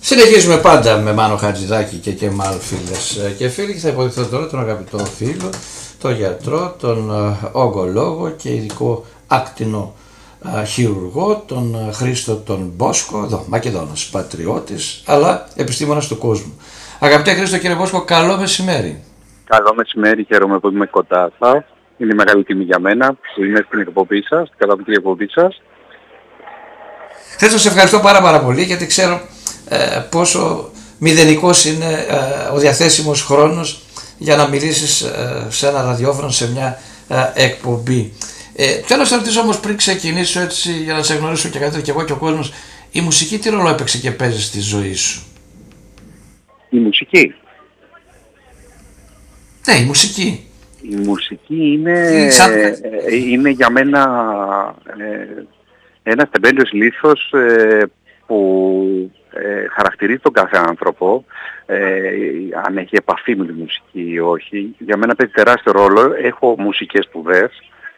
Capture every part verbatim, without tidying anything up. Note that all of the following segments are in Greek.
Συνεχίζουμε πάντα με Μάνο Χατζηδάκη και Κεμάλ, φίλες και φίλοι, και θα υποδεχθώ τώρα τον αγαπητό φίλο, τον γιατρό, τον ογκολόγο και ειδικό άκτινο χειρουργό, τον Χρήστο τον Μπόσκο, εδώ, Μακεδόνας, πατριώτης, αλλά επιστήμονας του κόσμου. Αγαπητέ Χρήστο, κύριε Μπόσκο, καλό μεσημέρι. Καλό μεσημέρι, χαίρομαι που είμαι κοντά σας. Είναι μεγάλη τιμή για μένα που είμαι στην εκπομπή σας, στην καταπληκτική εκπομπή σας. Χρήστο, σε ευχαριστώ πάρα πάρα πολύ, γιατί ξέρω ε, πόσο μηδενικός είναι ε, ο διαθέσιμος χρόνος για να μιλήσεις ε, σε ένα ραδιόφωνο, σε μια ε, εκπομπή. Ε, θέλω να σε ρωτήσω όμως, πριν ξεκινήσω, έτσι, για να σε γνωρίσω και καλύτερα και εγώ και ο κόσμος, η μουσική τι ρόλο έπαιξε και παίζει στη ζωή σου? Η μουσική. Ναι, η μουσική. Η μουσική είναι, Σαν... είναι για μένα ε, ένας τεμπέλιος λίθος ε, που ε, χαρακτηρίζει τον κάθε άνθρωπο, ε, αν έχει επαφή με τη μουσική ή όχι. Για μένα παίζει τεράστιο ρόλο. Έχω μουσικές σπουδές.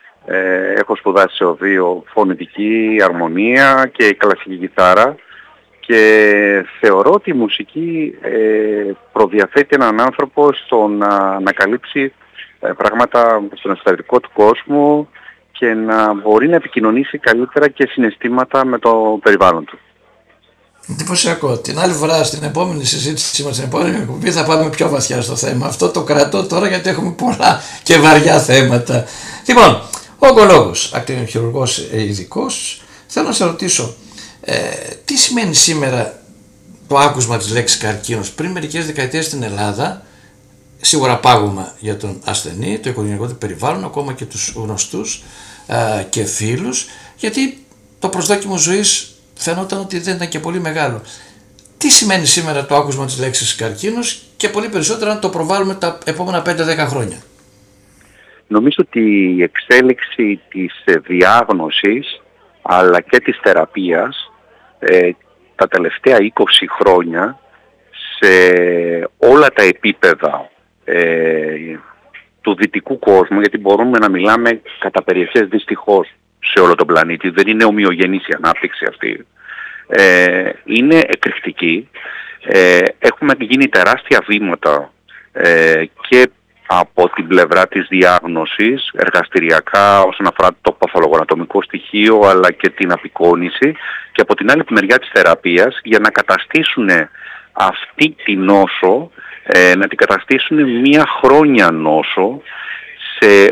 Ε, έχω σπουδάσει σε οδείο φωνητική, αρμονία και κλασική κιθάρα, και θεωρώ ότι η μουσική ε, προδιαθέτει έναν άνθρωπο στο να ανακαλύψει ε, πράγματα στον εσωτερικό του κόσμο και να μπορεί να επικοινωνήσει καλύτερα και συναισθήματα με το περιβάλλον του. Εντυπωσιακό. Την άλλη φορά, στην επόμενη συζήτηση μας, στην επόμενη εκπομπή, θα πάμε πιο βαθιά στο θέμα. Αυτό το κρατώ τώρα, γιατί έχουμε πολλά και βαριά θέματα. Λοιπόν, ο ογκολόγος, ακτινοχειρουργός ειδικός, θέλω να σε ρωτήσω, ε, τι σημαίνει σήμερα το άκουσμα της λέξης καρκίνος? Πριν μερικές δεκαετίες στην Ελλάδα, σίγουρα πάγωμα για τον ασθενή, το οικογενειακό του περιβάλλον, ακόμα και τους γνωστούς ε, και φίλους, γιατί το προσδόκιμο ζωής φαινόταν ότι δεν ήταν και πολύ μεγάλο. Τι σημαίνει σήμερα το άκουσμα της λέξης καρκίνος, και πολύ περισσότερο αν το προβάλλουμε τα επόμενα πέντε δέκα χρόνια? Νομίζω ότι η εξέλιξη της διάγνωσης αλλά και της θεραπείας ε, τα τελευταία είκοσι χρόνια σε όλα τα επίπεδα ε, του δυτικού κόσμου, γιατί μπορούμε να μιλάμε κατά περιοχές δυστυχώς σε όλο τον πλανήτη, δεν είναι ομοιογενής η ανάπτυξη αυτή, ε, είναι εκρηκτική. Ε, έχουμε γίνει τεράστια βήματα ε, και από την πλευρά της διάγνωσης, εργαστηριακά όσον αφορά το παθολογοανατομικό στοιχείο αλλά και την απεικόνηση, και από την άλλη μεριά της θεραπείας, για να καταστήσουν αυτή τη νόσο, ε, να την καταστήσουν μία χρόνια νόσο, σε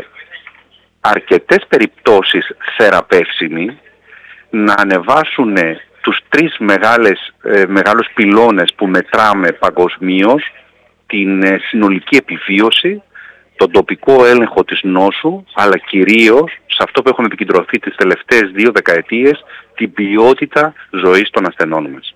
αρκετές περιπτώσεις θεραπεύσιμη, να ανεβάσουν τους τρεις μεγάλες, ε, μεγάλους πυλώνες που μετράμε παγκοσμίως, την ε, συνολική επιβίωση, τον τοπικό έλεγχο της νόσου, αλλά κυρίως σε αυτό που έχουμε επικεντρωθεί τις τελευταίες δύο δεκαετίες, την ποιότητα ζωής των ασθενών μας.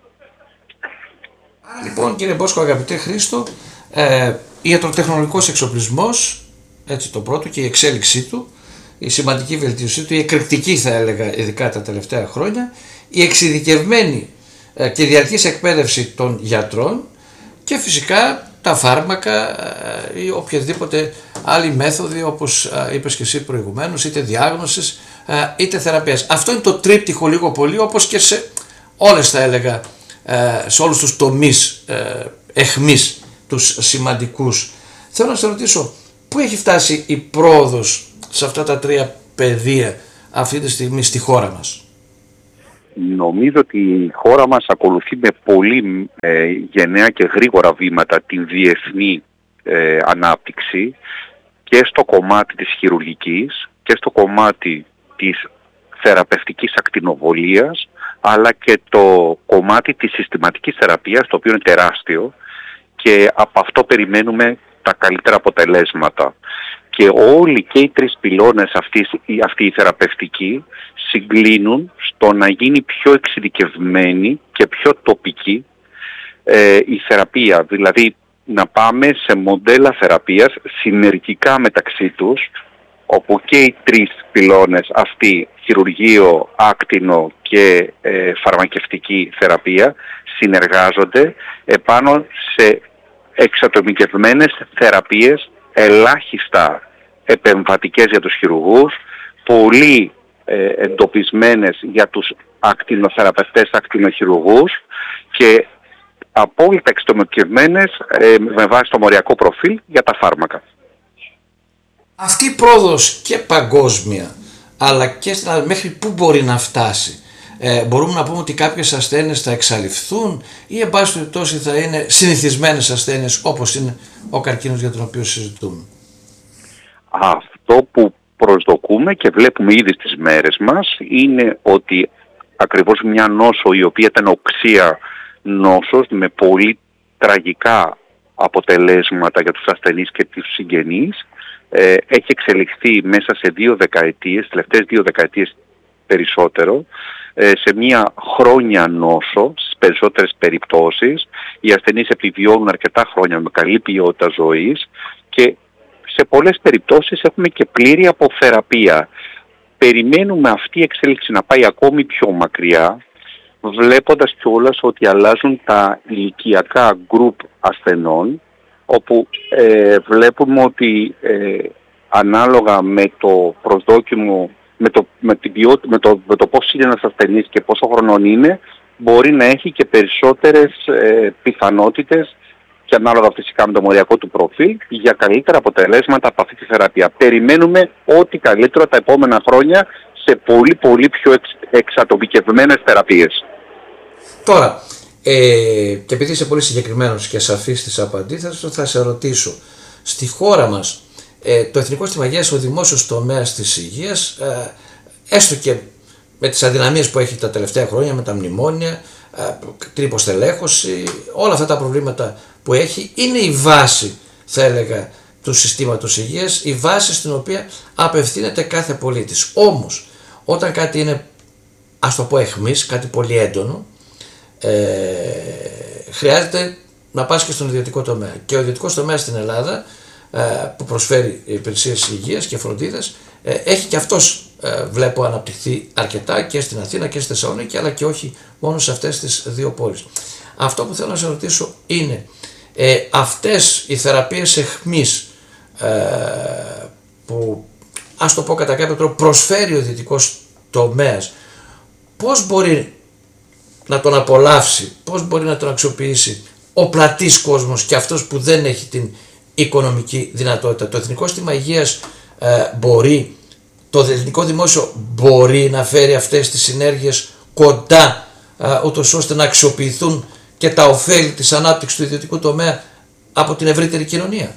Λοιπόν, κύριε Μπόσκο, αγαπητέ Χρήστο, ε, ιατροτεχνολογικός εξοπλισμός, έτσι το πρώτο, και η εξέλιξή του, η σημαντική βελτίωσή του, η εκρηκτική θα έλεγα, ειδικά τα τελευταία χρόνια, η εξειδικευμένη ε, και διαρκής εκπαίδευση των γιατρών, και φυσικά τα φάρμακα ή οποιαδήποτε άλλη μέθοδοι, όπως είπες και εσύ προηγουμένως, είτε διάγνωσης είτε θεραπείας. Αυτό είναι το τρίπτυχο λίγο πολύ, όπως και σε όλες θα έλεγα, σε όλους τους τομείς εχμής, τους σημαντικούς. Θέλω να σε ρωτήσω, πού έχει φτάσει η πρόοδος σε αυτά τα τρία πεδία αυτή τη στιγμή στη χώρα μας? Νομίζω ότι η χώρα μας ακολουθεί με πολύ ε, γενναία και γρήγορα βήματα την διεθνή ε, ανάπτυξη, και στο κομμάτι της χειρουργικής και στο κομμάτι της θεραπευτικής ακτινοβολίας, αλλά και το κομμάτι της συστηματικής θεραπείας, το οποίο είναι τεράστιο, και από αυτό περιμένουμε τα καλύτερα αποτελέσματα. Και όλοι και οι τρεις πυλώνες αυτής, αυτή η θεραπευτική συγκλίνουν στο να γίνει πιο εξειδικευμένη και πιο τοπική ε, η θεραπεία. Δηλαδή να πάμε σε μοντέλα θεραπείας συνεργικά μεταξύ τους, όπου και οι τρεις πυλώνες αυτοί, χειρουργείο, άκτινο και ε, φαρμακευτική θεραπεία, συνεργάζονται επάνω σε εξατομικευμένες θεραπείες, ελάχιστα επεμβατικές για τους χειρουργούς, πολύ ε, εντοπισμένες για τους ακτινοθεραπευτές, ακτινοχειρουργούς, και απόλυτα εξατομικευμένες ε, με βάση το μοριακό προφίλ για τα φάρμακα. Αυτή η πρόοδος και παγκόσμια, αλλά και στην, μέχρι πού μπορεί να φτάσει? Ε, μπορούμε να πούμε ότι κάποιες ασθένειες θα εξαλειφθούν ή εν πάση περιπτώσει θα είναι συνηθισμένες ασθένειες όπως είναι ο καρκίνος για τον οποίο συζητούμε? Αυτό που προσδοκούμε και βλέπουμε ήδη στις μέρες μας είναι ότι ακριβώς μια νόσο η οποία ήταν οξία νόσος με πολύ τραγικά αποτελέσματα για τους ασθενείς και τους συγγενείς ε, έχει εξελιχθεί μέσα σε δύο δεκαετίες, τελευταίες δύο δεκαετίες περισσότερο, ε, σε μια χρόνια νόσο. Στις περισσότερες περιπτώσεις οι ασθενείς επιβιώνουν αρκετά χρόνια με καλή ποιότητα ζωής και σε πολλές περιπτώσεις έχουμε και πλήρη αποθεραπεία. Περιμένουμε αυτή η εξέλιξη να πάει ακόμη πιο μακριά, βλέποντας κιόλας ότι αλλάζουν τα ηλικιακά γκρουπ ασθενών, όπου ε, βλέπουμε ότι ε, ανάλογα με το προσδόκιμο, με το, με, την ποιότητα, με, το, με το πώς είναι ένας ασθενής και πόσο χρονών είναι, μπορεί να έχει και περισσότερες ε, πιθανότητες και ανάλογα φυσικά με το μοριακό του προφίλ για καλύτερα αποτελέσματα από αυτή τη θεραπεία. Περιμένουμε ό,τι καλύτερο τα επόμενα χρόνια σε πολύ πολύ πιο εξ, εξατομικευμένες θεραπείες. Τώρα, ε, και επειδή είσαι πολύ συγκεκριμένος και σαφής στις απαντήσεις, θα σε ρωτήσω. Στη χώρα μας, ε, το Εθνικό Σύστημα Υγείας, ο δημόσιος τομέας της υγείας, ε, έστω και με τις αδυναμίες που έχει τα τελευταία χρόνια, με τα μνημόνια, ε, την υποστελέχωση, όλα αυτά τα προβλήματα που έχει, είναι η βάση, θα έλεγα, του συστήματος υγείας, η βάση στην οποία απευθύνεται κάθε πολίτης. Όμως, όταν κάτι είναι, ας το πω εχμής, κάτι πολύ έντονο, ε, χρειάζεται να πας και στον ιδιωτικό τομέα. Και ο ιδιωτικός τομέας στην Ελλάδα, ε, που προσφέρει υπηρεσίες υγείας και φροντίδας, ε, έχει και αυτός, ε, βλέπω, αναπτυχθεί αρκετά και στην Αθήνα και στη Θεσσαλονίκη, αλλά και όχι μόνο σε αυτές τις δύο πόλεις. Αυτό που θέλω να σε ρωτήσω είναι, ε, αυτές οι θεραπείες εχμής ε, που, ας το πω κατά κάποιο τρόπο, προσφέρει ο ιδιωτικός τομέας, πώς μπορεί να τον απολαύσει, πώς μπορεί να τον αξιοποιήσει ο πλατής κόσμος και αυτός που δεν έχει την οικονομική δυνατότητα? Το Εθνικό Σύστημα Υγείας ε, μπορεί, το ελληνικό δημόσιο μπορεί να φέρει αυτές τις συνέργειες κοντά, ε, ούτως ώστε να αξιοποιηθούν και τα ωφέλη της ανάπτυξης του ιδιωτικού τομέα από την ευρύτερη κοινωνία?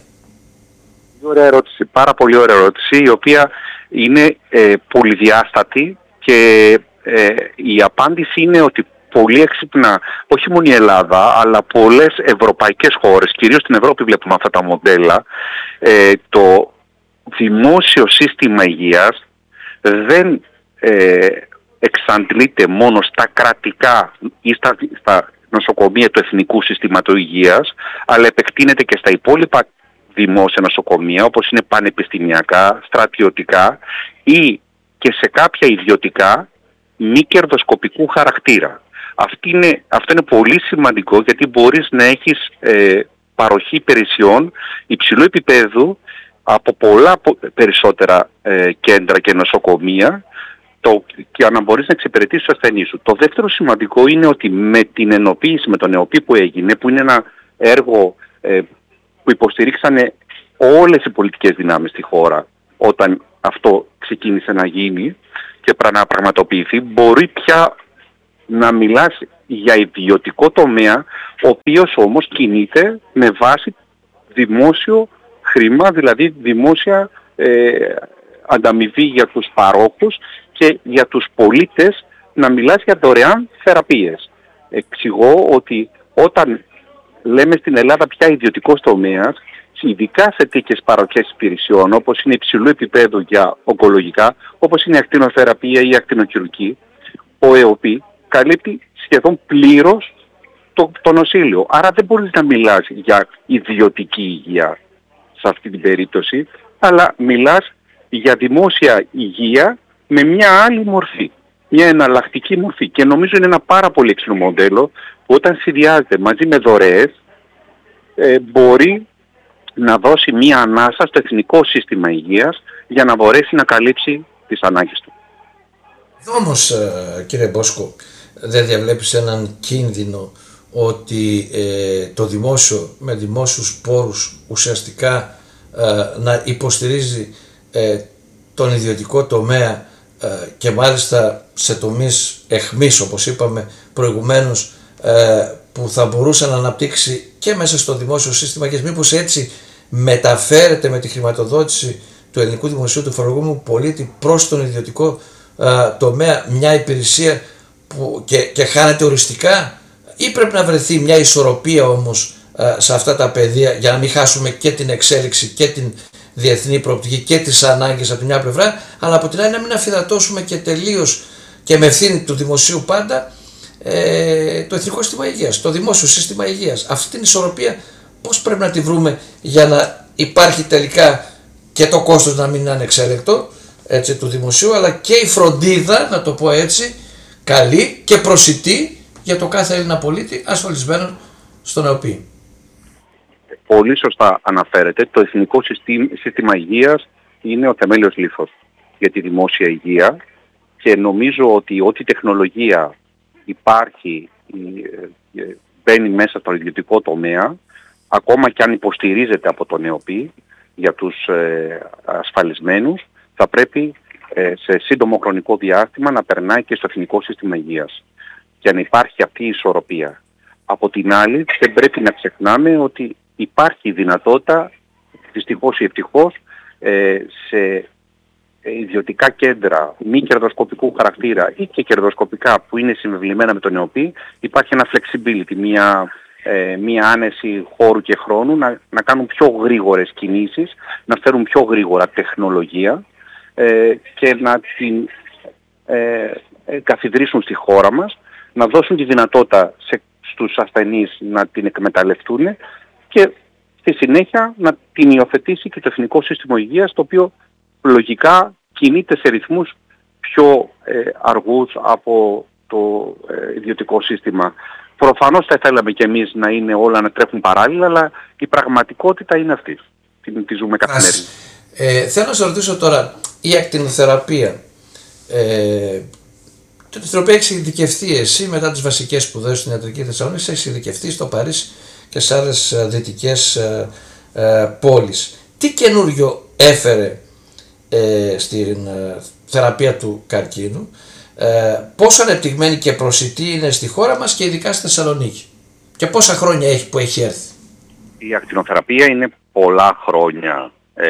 Ωραία ερώτηση, πάρα πολύ ωραία ερώτηση, η οποία είναι ε, πολυδιάστατη και ε, η απάντηση είναι ότι πολύ έξυπνα, όχι μόνο η Ελλάδα, αλλά πολλές ευρωπαϊκές χώρες, κυρίως στην Ευρώπη βλέπουμε αυτά τα μοντέλα, ε, το δημόσιο σύστημα υγείας δεν ε, εξαντλείται μόνο στα κρατικά ή στα, στα νοσοκομεία του Εθνικού Συστήματος Υγείας, αλλά επεκτείνεται και στα υπόλοιπα δημόσια νοσοκομεία, όπως είναι πανεπιστημιακά, στρατιωτικά ή και σε κάποια ιδιωτικά μη κερδοσκοπικού χαρακτήρα. Αυτή είναι, αυτό είναι πολύ σημαντικό, γιατί μπορείς να έχεις ε, παροχή υπηρεσιών υψηλού επίπεδου από πολλά περισσότερα ε, κέντρα και νοσοκομεία, το, και να μπορείς να εξυπηρετήσεις τους ασθενείς σου. Το δεύτερο σημαντικό είναι ότι με την ενοποίηση, με τον ΕΟΠΗ που έγινε, που είναι ένα έργο ε, που υποστηρίξανε όλες οι πολιτικές δυνάμεις στη χώρα όταν αυτό ξεκίνησε να γίνει και να πραγματοποιηθεί, μπορεί πια να μιλάς για ιδιωτικό τομέα, ο οποίος όμως κινείται με βάση δημόσιο χρήμα, δηλαδή δημόσια ε, ανταμοιβή για τους παρόχους και για τους πολίτες, να μιλάς για δωρεάν θεραπείες. Εξηγώ ότι όταν λέμε στην Ελλάδα πια ιδιωτικός τομέας, ειδικά σε τέτοιες παροχές υπηρεσιών, όπως είναι υψηλού επίπεδου για ογκολογικά, όπως είναι η ακτινοθεραπεία ή η ακτινοκυρουργική, ο ΕΟΠΗ καλύπτει σχεδόν πλήρως το, το νοσήλιο. Άρα δεν μπορείς να μιλάς για ιδιωτική υγεία σε αυτή την περίπτωση, αλλά μιλάς για δημόσια υγεία με μια άλλη μορφή, μια εναλλακτική μορφή. Και νομίζω είναι ένα πάρα πολύ έξυπνο μοντέλο που όταν συνδυάζεται μαζί με δωρεές ε, μπορεί να δώσει μια ανάσα στο εθνικό σύστημα υγείας για να μπορέσει να καλύψει τις ανάγκες του. Εδώ όμως, κύριε Μπόσκο, δεν διαβλέπεις έναν κίνδυνο ότι ε, το δημόσιο με δημόσιους πόρους ουσιαστικά ε, να υποστηρίζει ε, τον ιδιωτικό τομέα ε, και μάλιστα σε τομείς εχμής, όπως είπαμε προηγουμένως, ε, που θα μπορούσε να αναπτύξει και μέσα στο δημόσιο σύστημα, και μήπως έτσι μεταφέρεται με τη χρηματοδότηση του ελληνικού δημοσίου, του φορολογούμενου πολίτη, προς τον ιδιωτικό ε, τομέα μια υπηρεσία που και, και χάνεται οριστικά, ή πρέπει να βρεθεί μια ισορροπία όμως ε, σε αυτά τα πεδία για να μην χάσουμε και την εξέλιξη και την διεθνή προοπτική και τις ανάγκες από τη μια πλευρά, αλλά από την άλλη να μην αφυδατώσουμε και τελείως και με ευθύνη του δημοσίου πάντα ε, το εθνικό σύστημα υγείας, το δημόσιο σύστημα υγείας. Αυτή την ισορροπία πώς πρέπει να τη βρούμε για να υπάρχει τελικά και το κόστος να μην είναι ανεξέλεκτο, έτσι, του δημοσίου, αλλά και η φροντίδα, να το πω έτσι, καλή και προσιτή για το κάθε Έλληνα πολίτη ασφαλισμένο στον ΕΟΠΗ. Πολύ σωστά αναφέρεται. Το Εθνικό Σύστημα Υγείας είναι ο θεμέλιος λίθος για τη δημόσια υγεία, και νομίζω ότι ό,τι τεχνολογία υπάρχει μπαίνει μέσα στο ιδιωτικό τομέα, ακόμα και αν υποστηρίζεται από τον ΕΟΠΗ για τους ε, ασφαλισμένους, θα πρέπει ε, σε σύντομο χρονικό διάστημα να περνάει και στο Εθνικό Σύστημα Υγείας, για να υπάρχει αυτή η ισορροπία. Από την άλλη, δεν πρέπει να ξεχνάμε ότι υπάρχει δυνατότητα, δυστυχώς ή ευτυχώς, ε, σε ιδιωτικά κέντρα μη κερδοσκοπικού χαρακτήρα ή και κερδοσκοπικά που είναι συμβεβλημένα με τον ΕΟΠΗ, υπάρχει ένα flexibility, μια, ε, μια άνεση χώρου και χρόνου να, να κάνουν πιο γρήγορες κινήσεις, να φέρουν πιο γρήγορα τεχνολογία ε, και να την ε, ε, καθιδρύσουν στη χώρα μας, να δώσουν τη δυνατότητα σε, στους ασθενείς να την εκμεταλλευτούν και στη συνέχεια να την υιοθετήσει και το Εθνικό Σύστημα Υγείας, το οποίο λογικά κινείται σε ρυθμούς πιο ε, αργούς από το ε, ιδιωτικό σύστημα. Προφανώς θα θέλαμε και εμείς να είναι όλα να τρέχουν παράλληλα, αλλά η πραγματικότητα είναι αυτή. Την, τη ζούμε καθημερινά. Ε, θέλω να σας ρωτήσω τώρα, η ακτινοθεραπεία, ε, την οποία έχεις ειδικευτεί εσύ μετά τις βασικές σπουδές στην Ιατρική Θεσσαλονίκη, έχεις ειδικευτεί στο Παρίσι και σε άλλες δυτικές ε, ε, πόλεις. Τι καινούριο έφερε ε, στην ε, θεραπεία του καρκίνου, ε, πόσο ανεπτυγμένη και προσιτή είναι στη χώρα μας και ειδικά στη Θεσσαλονίκη, και πόσα χρόνια έχει που έχει έρθει? Η ακτινοθεραπεία είναι πολλά χρόνια ε,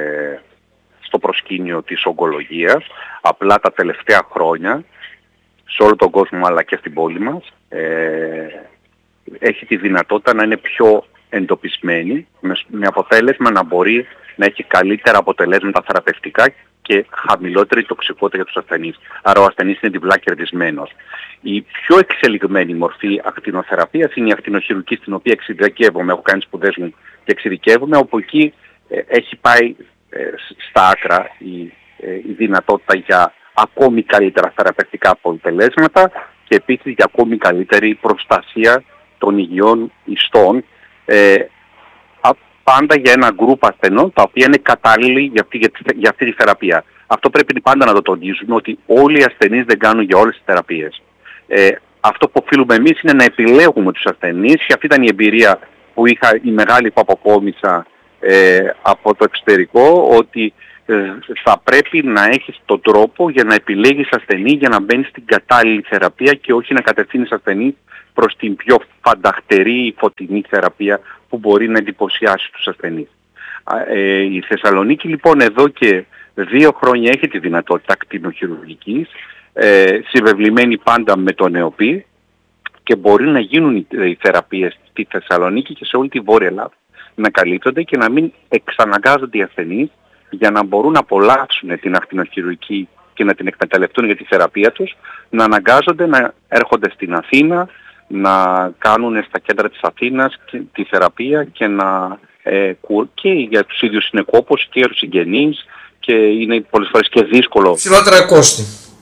στο προσκήνιο της ογκολογίας, απλά τα τελευταία χρόνια σε όλο τον κόσμο αλλά και στην πόλη μας ε, έχει τη δυνατότητα να είναι πιο εντοπισμένη, με, με αποτέλεσμα να μπορεί να έχει καλύτερα αποτελέσματα θεραπευτικά και χαμηλότερη τοξικότητα για τους ασθενείς. Άρα ο ασθενής είναι διπλά κερδισμένος. Η πιο εξελιγμένη μορφή ακτινοθεραπείας είναι η ακτινοχειρουργική, στην οποία εξειδικεύομαι, έχω κάνει σπουδές μου και εξειδικεύομαι, όπου εκεί ε, έχει πάει ε, στα άκρα η, ε, η δυνατότητα για ακόμη καλύτερα θεραπευτικά αποτελέσματα και επίσης για ακόμη καλύτερη προστασία των υγιών ιστών, ε, πάντα για ένα γκρουπ ασθενών τα οποία είναι κατάλληλοι για αυτή, για, για αυτή τη θεραπεία. Αυτό πρέπει πάντα να το τονίζουμε, ότι όλοι οι ασθενείς δεν κάνουν για όλες τις θεραπείες. Ε, αυτό που οφείλουμε εμείς είναι να επιλέγουμε τους ασθενείς, και αυτή ήταν η εμπειρία που είχα, η μεγάλη που αποκόμισα ε, από το εξωτερικό, ότι ε, θα πρέπει να έχεις τον τρόπο για να επιλέγεις ασθενή, για να μπαίνεις στην κατάλληλη θεραπεία και όχι να κατευθύνεις ασθενή προς την πιο φανταχτερή ή φωτεινή θεραπεία που μπορεί να εντυπωσιάσει τους ασθενείς. Ε, η Θεσσαλονίκη λοιπόν εδώ και δύο χρόνια έχει τη δυνατότητα ακτινοχειρουργικής, ε, συμβεβλημένη πάντα με τον ΕΟΠΗ, και μπορεί να γίνουν οι, οι θεραπείες στη Θεσσαλονίκη και σε όλη τη Βόρεια Ελλάδα να καλύπτονται και να μην εξαναγκάζονται οι ασθενείς, για να μπορούν να απολαύσουν την ακτινοχειρουργική και να την εκμεταλλευτούν για τη θεραπεία τους, να αναγκάζονται να έρχονται στην Αθήνα, να κάνουν στα κέντρα της Αθήνας τη θεραπεία και, να, ε, και για τους ίδιους είναι κόπος και για τους συγγενείς, και είναι πολλές φορές και δύσκολο. Ψηλότερα κόστη.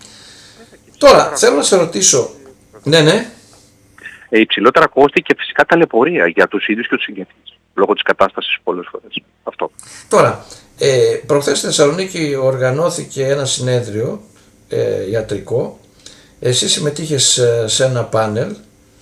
Τώρα θέλω να σε ρωτήσω. Ναι, ναι. Ε, υψηλότερα κόστη και φυσικά ταλαιπωρία για τους ίδιους και τους συγγενείς, λόγω της κατάστασης πολλές φορές. Αυτό. Τώρα, ε, προχθές στη Θεσσαλονίκη οργανώθηκε ένα συνέδριο ε, ιατρικό. Εσύ συμμετείχες σε ένα πάνελ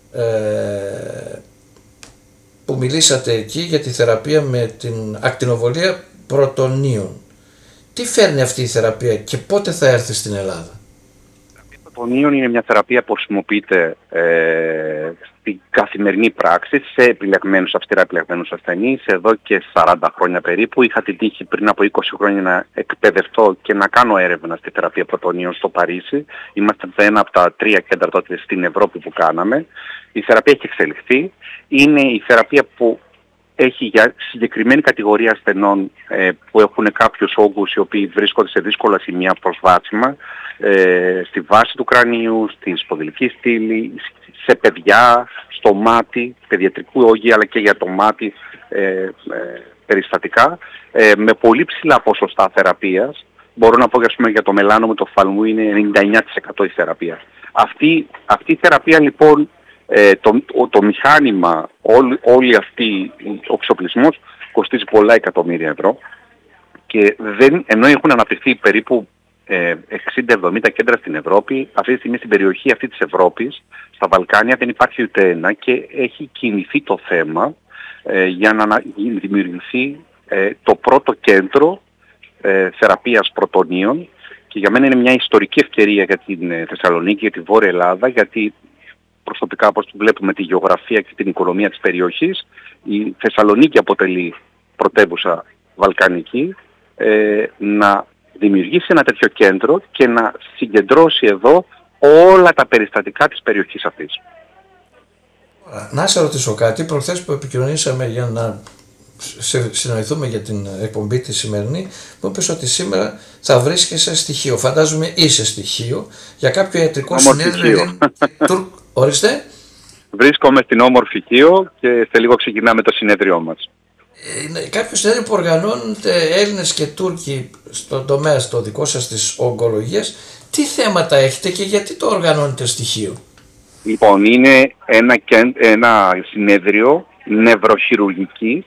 ε, που μιλήσατε εκεί για τη θεραπεία με την ακτινοβολία πρωτονίων. Τι φέρνει αυτή η θεραπεία και πότε θα έρθει στην Ελλάδα? Η πρωτονίων είναι μια θεραπεία που χρησιμοποιείται ε, στην καθημερινή πράξη σε επιλεγμένους, αυστηρά επιλεγμένους ασθενείς εδώ και σαράντα χρόνια περίπου. Είχα την τύχη πριν από είκοσι χρόνια να εκπαιδευτώ και να κάνω έρευνα στη θεραπεία πρωτονίων στο Παρίσι. Είμαστε ένα από τα τρία κέντρα τότε στην Ευρώπη που κάναμε. Η θεραπεία έχει εξελιχθεί. Είναι η θεραπεία που έχει για συγκεκριμένη κατηγορία ασθενών ε, που έχουν κάποιους όγκους οι οποίοι βρίσκονται σε δύσκολα σημεία προσβάσιμα, ε, στη βάση του κρανίου, στη σπονδυλική στήλη, σε παιδιά, στο μάτι, παιδιατρικού όγκη αλλά και για το μάτι ε, ε, περιστατικά, ε, με πολύ ψηλά ποσοστά θεραπείας. Μπορώ να πω ας πούμε, για το μελάνο με το φαλμού είναι ενενήντα εννέα τοις εκατό η θεραπεία. Αυτή, αυτή η θεραπεία λοιπόν, Ε, το, το, το μηχάνημα, όλη, όλη αυτή ο εξοπλισμός κοστίζει πολλά εκατομμύρια ευρώ και δεν, ενώ έχουν αναπτυχθεί περίπου ε, εξήντα εβδομήντα κέντρα στην Ευρώπη, αυτή τη στιγμή στην περιοχή αυτή της Ευρώπης, στα Βαλκάνια δεν υπάρχει ούτε ένα και έχει κινηθεί το θέμα ε, για να δημιουργηθεί ε, το πρώτο κέντρο ε, θεραπείας πρωτονίων και για μένα είναι μια ιστορική ευκαιρία για την ε, Θεσσαλονίκη, για τη Βόρεια Ελλάδα, γιατί προσωπικά όπως βλέπουμε τη γεωγραφία και την οικονομία της περιοχής, η Θεσσαλονίκη αποτελεί πρωτεύουσα βαλκανική, ε, να δημιουργήσει ένα τέτοιο κέντρο και να συγκεντρώσει εδώ όλα τα περιστατικά της περιοχής αυτής. Να σε ρωτήσω κάτι, προχθές που επικοινωνήσαμε για να συνοηθούμε για την εκπομπή τη σημερινή, μου είπες ότι σήμερα θα βρίσκεσαι στοιχείο. Φαντάζομαι είσαι στοιχείο για κάποιο ιατρικό συνέδριο. Ορίστε. Βρίσκομαι στην όμορφη Κίο και σε λίγο ξεκινάμε το συνέδριό μας. Ε, κάποιο συνέδριο που οργανώνονται Έλληνες και Τούρκοι στον τομέα στο δικό σας της ογκολογίας. Τι θέματα έχετε και γιατί το οργανώνετε στοιχείο? Λοιπόν, είναι ένα, ένα συνέδριο νευροχειρουργικής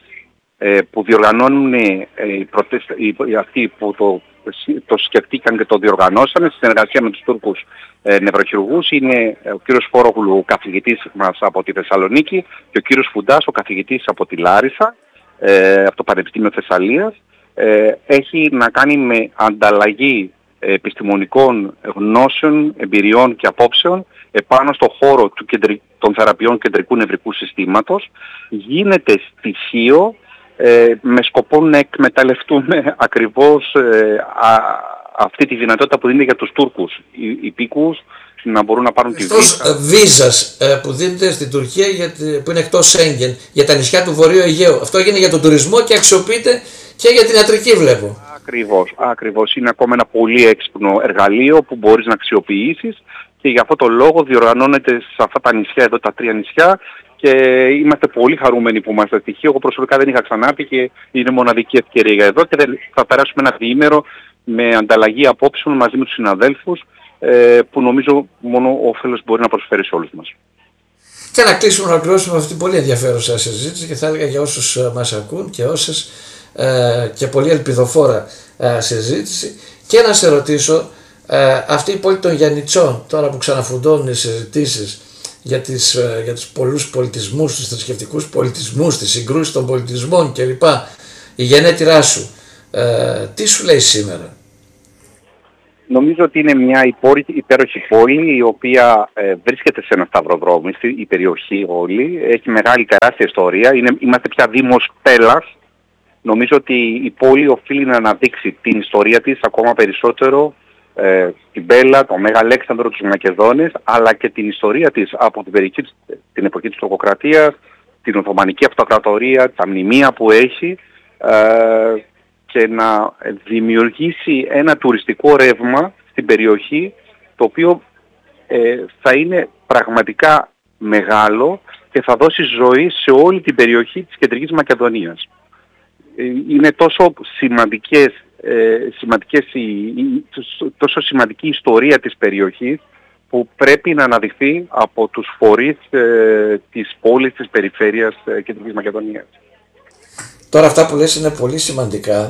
που διοργανώνουν οι, προτεσ... οι αυτοί που το, το σκεφτήκαν και το διοργανώσανε στη συνεργασία με τους Τούρκους ε, νευροχειρουργούς. Είναι ο κύριος Φόρογλου, ο καθηγητής μας από τη Θεσσαλονίκη, και ο κύριος Φουντάς, ο καθηγητής από τη Λάρισα, ε, από το Πανεπιστήμιο Θεσσαλίας. Ε, έχει να κάνει με ανταλλαγή επιστημονικών γνώσεων, εμπειριών και απόψεων επάνω στο χώρο του κεντρι... των θεραπείων κεντρικού νευρικού συστήματος. Γίνεται στοιχείο Ε, με σκοπό να εκμεταλλευτούμε ακριβώς ε, α, αυτή τη δυνατότητα που δίνει για τους Τούρκους οι υπήκους να μπορούν να πάρουν τη βίζα. Βίζας ε, που δίνεται στην Τουρκία για, που είναι εκτός Σέγγεν για τα νησιά του Βορείου Αιγαίου. Αυτό έγινε για τον τουρισμό και αξιοποιείται και για την ιατρική, βλέπω. Ακριβώς, ακριβώς. Είναι ακόμα ένα πολύ έξυπνο εργαλείο που μπορείς να αξιοποιήσεις και για αυτό το λόγο διοργανώνεται σε αυτά τα νησιά, εδώ τα τρία νησιά, και είμαστε πολύ χαρούμενοι που είμαστε στοιχείο. Εγώ προσωπικά δεν είχα ξανάπει και είναι μοναδική ευκαιρία για εδώ και θα περάσουμε ένα διήμερο με ανταλλαγή απόψεων μαζί με τους συναδέλφους που νομίζω μόνο όφελος μπορεί να προσφέρει σε όλους μας. Και να κλείσουμε να ολοκληρώσουμε αυτή την πολύ ενδιαφέρουσα συζήτηση και θα έλεγα για όσους μας ακούν και όσες ε, και πολύ ελπιδοφόρα ε, συζήτηση, και να σε ρωτήσω ε, αυτή η πόλη των Γιαννιτσών τώρα που ξαναφουντώνουν οι συζητήσεις για, τις, για τους πολλούς πολιτισμούς, τους θρησκευτικούς πολιτισμούς, τις συγκρούσεις των πολιτισμών κλπ. Η γενέτειρά σου, ε, τι σου λέει σήμερα? Νομίζω ότι είναι μια υπέροχη πόλη η οποία ε, βρίσκεται σε ένα σταυροδρόμι, η περιοχή όλη, έχει μεγάλη τεράστια ιστορία, είναι, είμαστε πια δήμος Πέλλας. Νομίζω ότι η πόλη οφείλει να αναδείξει την ιστορία της ακόμα περισσότερο, ε, την Πέλλα, τον Μέγα Αλέξανδρο, τους Μακεδόνες, αλλά και την ιστορία της από την, περιοχή, την εποχή της Τουρκοκρατίας, την Οθωμανική Αυτοκρατορία, τα μνημεία που έχει, ε, και να δημιουργήσει ένα τουριστικό ρεύμα στην περιοχή, το οποίο ε, θα είναι πραγματικά μεγάλο και θα δώσει ζωή σε όλη την περιοχή της Κεντρικής Μακεδονίας. Ε, είναι τόσο σημαντικές, ε, σημαντικές η, τόσο σημαντική η ιστορία της περιοχής που πρέπει να αναδειχθεί από τους φορείς ε, της πόλης της περιφέρειας ε, Κεντρικής Μακεδονίας. Τώρα αυτά που λες είναι πολύ σημαντικά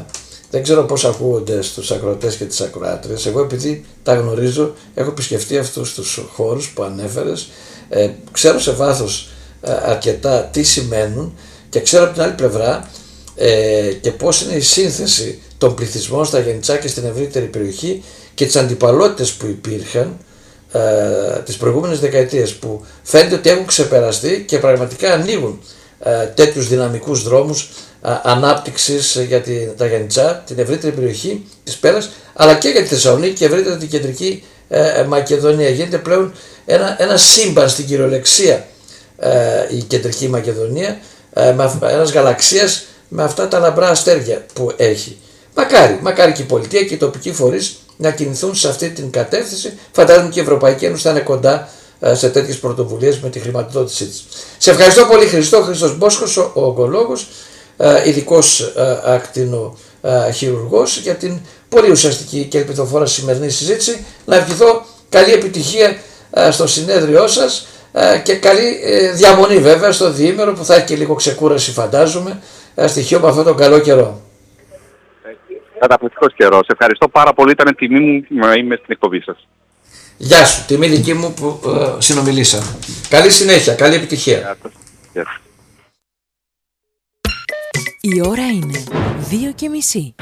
Δεν ξέρω πώς ακούγονται στους ακροατές και τις ακροάτριες. Εγώ επειδή τα γνωρίζω, έχω επισκεφτεί αυτούς τους χώρους που ανέφερες, ε, ξέρω σε βάθος ε, αρκετά τι σημαίνουν και ξέρω από την άλλη πλευρά ε, και πώς είναι η σύνθεση των πληθυσμών στα Γιαννιτσά και στην ευρύτερη περιοχή και τις αντιπαλότητες που υπήρχαν ε, τις προηγούμενες δεκαετίες, που φαίνεται ότι έχουν ξεπεραστεί και πραγματικά ανοίγουν ε, τέτοιους δυναμικούς δρόμους ε, ανάπτυξης για τη, τα Γιαννιτσά, την ευρύτερη περιοχή της Πέλας, αλλά και για τη Θεσσαλονίκη και ευρύτερα την κεντρική ε, Μακεδονία. Γίνεται πλέον ένα, ένα σύμπαν στην κυριολεξία ε, η κεντρική Μακεδονία, ε, με, ένας γαλαξίας με αυτά τα λαμπρά αστέρια που έχει. Μακάρι, μακάρι και η πολιτεία και οι τοπικοί φορείς να κινηθούν σε αυτή την κατεύθυνση. Φαντάζομαι και η Ευρωπαϊκή Ένωση θα είναι κοντά σε τέτοιες πρωτοβουλίες με τη χρηματοδότησή της. Σε ευχαριστώ πολύ, Χριστό. Χρήστος Μπόσχος, ο ογκολόγος, ειδικός ακτινοχειρουργός, για την πολύ ουσιαστική και ελπιδοφόρα σημερινή συζήτηση. Να ευχηθώ καλή επιτυχία στο συνέδριό σας και καλή διαμονή βέβαια στο διήμερο, που θα έχει και λίγο ξεκούραση, φαντάζομαι, στοιχείο με αυτόν τον καλό καιρό. Καταπληκτικός καιρός. Ευχαριστώ πάρα πολύ. Ήταν τιμή μου να είμαι στην εκπομπή σας. Γεια σου, τιμή δική μου που ε, συνομιλήσαμε. Καλή συνέχεια, καλή επιτυχία. Γεια σας. Γεια σας. Η ώρα είναι δύο και μισή.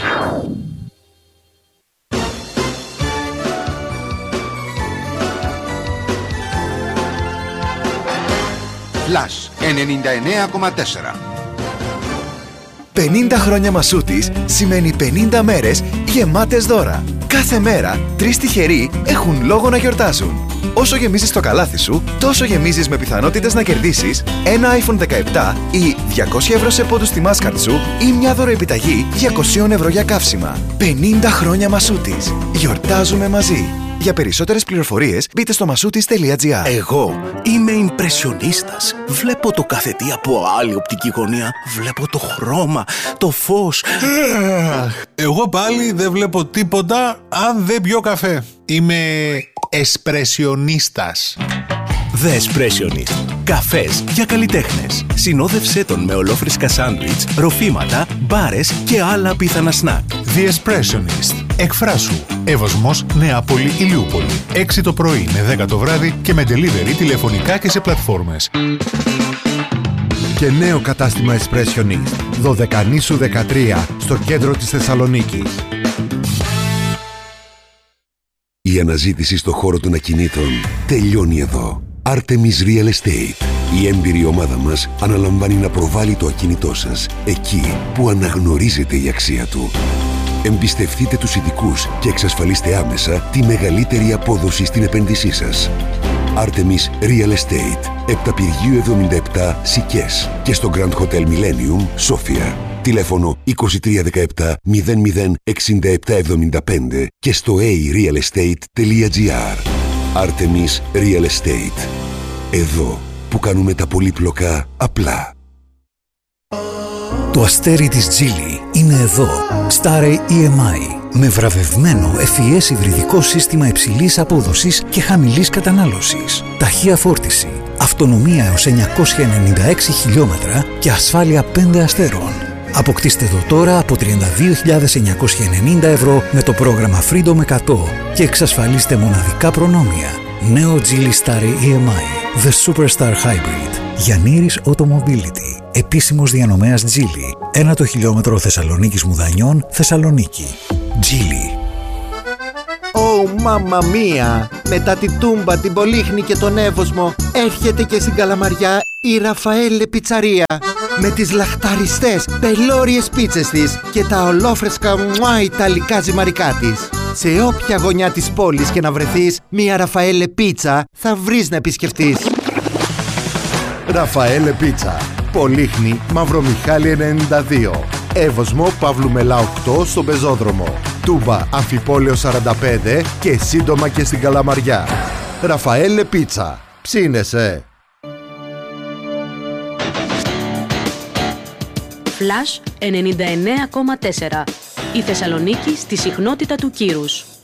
Flash ενενήντα εννέα κόμμα τέσσερα. πενήντα χρόνια Μασούτης σημαίνει πενήντα μέρες γεμάτες δώρα. Κάθε μέρα, τρεις τυχεροί έχουν λόγο να γιορτάζουν. Όσο γεμίζεις το καλάθι σου, τόσο γεμίζεις με πιθανότητες να κερδίσεις ένα άιφον δεκαεπτά ή διακόσια ευρώ σε πόντους στη Mastercard σου ή μια δωροεπιταγή διακόσια ευρώ για καύσιμα. πενήντα χρόνια Μασούτης. Γιορτάζουμε μαζί. Για περισσότερες πληροφορίες μπείτε στο μασούτης τελεία τζι άρ. Εγώ είμαι ιμπρεσιονίστας. Βλέπω το καθετή από άλλη οπτική γωνία. Βλέπω το χρώμα, το φως. Εγώ πάλι δεν βλέπω τίποτα αν δεν πιω καφέ. Είμαι εσπρεσιονίστας. The Espressionist. Καφές για καλλιτέχνες. Συνόδευσέ τον με ολόφρυσκα σάντουιτς, ροφήματα, μπάρες και άλλα απίθανα σνακ. The Espressionist. Εκφράσου. Εύωσμος, Νεάπολη, Ηλιούπολη. έξι το πρωί με δέκα το βράδυ και με delivery τηλεφωνικά και σε πλατφόρμες. Και νέο κατάστημα Espressionist. Δωδεκανήσου δεκατρία στο κέντρο της Θεσσαλονίκης. Η αναζήτηση στο χώρο των ακινήτων τελειώνει εδώ. Artemis Real Estate. Η έμπειρη ομάδα μας αναλαμβάνει να προβάλλει το ακίνητό σας εκεί που αναγνωρίζεται η αξία του. Εμπιστευτείτε τους ειδικούς και εξασφαλίστε άμεσα τη μεγαλύτερη απόδοση στην επένδυσή σας. Artemis Real Estate. Επταπηργίου εβδομήντα επτά Σικές και στο Grand Hotel Millennium Σόφια. Τηλέφωνο είκοσι τρία δεκαεπτά μηδέν μηδέν εξήντα επτά εβδομήντα πέντε και στο a real estate τελεία τζι άρ. Artemis Real Estate. Εδώ που κάνουμε τα πολύπλοκα απλά. Το αστέρι της Geely είναι εδώ. Starry ι εμ άι. Με βραβευμένο εφ ι ες υβριδικό σύστημα υψηλής απόδοσης και χαμηλής κατανάλωσης. Ταχεία φόρτιση. Αυτονομία έως εννιακόσια ενενήντα έξι χιλιόμετρα και ασφάλεια πέντε αστέρων. Αποκτήστε το τώρα από τριάντα δύο χιλιάδες εννιακόσια ενενήντα ευρώ με το πρόγραμμα Freedom εκατό και εξασφαλίστε μοναδικά προνόμια. Νέο Geely Starry ι εμ άι. The Superstar Hybrid. Γιαννήρης Automobility. Επίσημος διανομέας Geely. Ένα το χιλιόμετρο Θεσσαλονίκης Μουδανιών, Θεσσαλονίκη. Geely. Ω, μάμα μία! Μετά την Τούμπα, την Πολύχνη και τον Εύωσμο, έρχεται και στην Καλαμαριά η Ραφαέλε Πιτσαρία. Με τις λαχταριστές, πελώριες πίτσες της και τα ολόφρεσκα μουά ιταλικά ζυμαρικά της. Σε όποια γωνιά της πόλης και να βρεθείς, μια Ραφαέλε Πίτσα θα βρεις να επισκεφτείς. Ραφαέλε Πίτσα. Πολύχνη, Μαυρομιχάλη ενενήντα δύο. Εύωσμο, Παύλου Μελά οκτώ στον Πεζόδρομο. Τούμπα, Αμφιπόλαιο σαράντα πέντε και σύντομα και στην Καλαμαριά. Ραφαέλε Πίτσα. Ψήνεσαι. Flash ενενήντα εννέα κόμμα τέσσερα. Η Θεσσαλονίκη στη συχνότητα του κύρους.